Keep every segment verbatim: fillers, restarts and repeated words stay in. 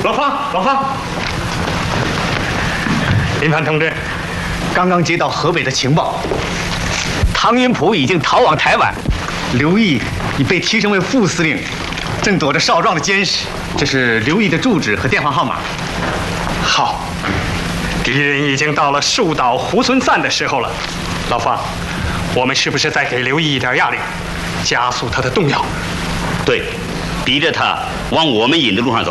老方，老方，林凡同志，刚刚接到河北的情报，唐云甫已经逃往台湾，刘毅已被提升为副司令，正躲着少壮的监视。这是刘毅的住址和电话号码。好，敌人已经到了树倒猢狲散的时候了。老方，我们是不是再给刘毅一点压力，加速他的动摇？ 对，逼着他往我们引的路上走。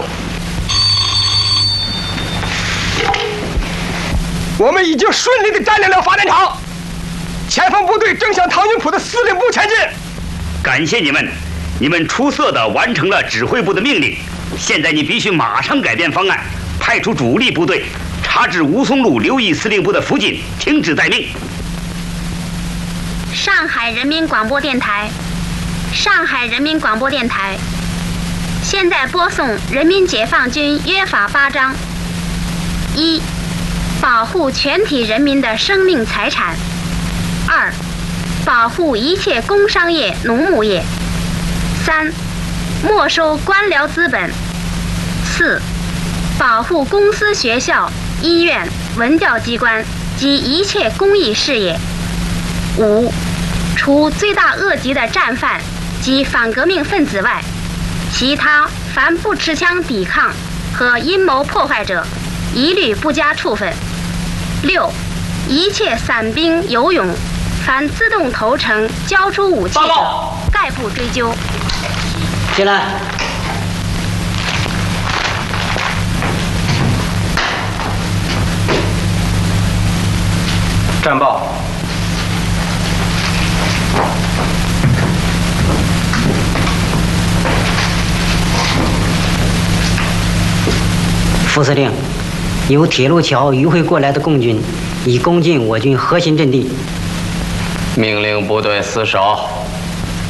我们已经顺利地占领了发电厂，前锋部队正向唐云甫的司令部前进。 感谢你们，你们出色地完成了指挥部的命令。现在你必须马上改变方案，派出主力部队插至吴淞路刘毅司令部的附近，停止待命。 上海人民广播电台，上海人民广播电台，现在播送《人民解放军约法八章》：一、保护全体人民的生命财产；二、保护一切工商业、农牧业；三、没收官僚资本；四、保护公司、学校、医院、文教机关及一切公益事业；五、除罪大恶极的战犯及反革命分子外，其他凡不持枪抵抗和阴谋破坏者，一律不加处分。六、一切散兵游勇，凡自动投诚交出武器者，概不追究。 进来。 战报。 副司令，由铁路桥迂回过来的共军已攻进我军核心阵地。 命令部队死守。